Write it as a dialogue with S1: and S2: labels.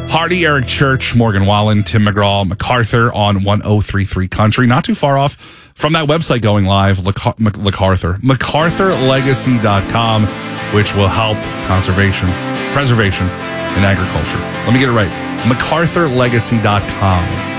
S1: Hardy, Eric Church, Morgan Wallen, Tim McGraw, MacArthur on 1033 Country. Not too far off from that website going live, MacArthurlegacy.com, which will help preservation, and agriculture. Let me get it right. MacArthurlegacy.com.